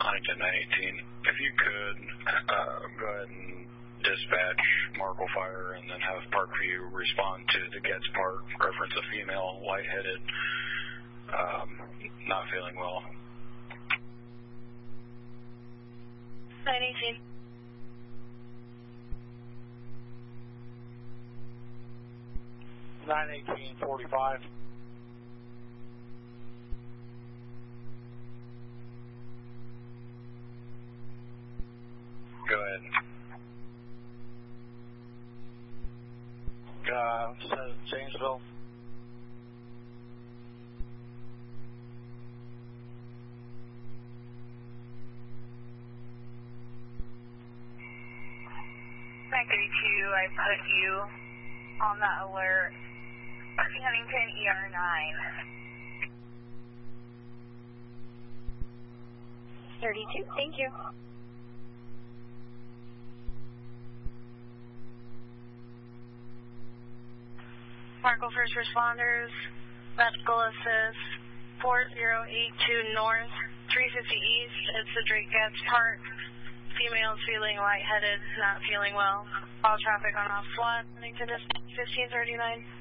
Huntington 918. If you could, go ahead and dispatch Markle Fire and then have Parkview respond to the Getz Park, reference a female, lightheaded, not feeling well. 918. $918.45. Go ahead. Janesville. I put you on that alert. Huntington ER9. 32, thank you. Markle First Responders, medical assist, 4082 North, 350 East. It's the Drake Getz Park. Females feeling lightheaded, not feeling well. All traffic on off SWAT. Huntington is 1539.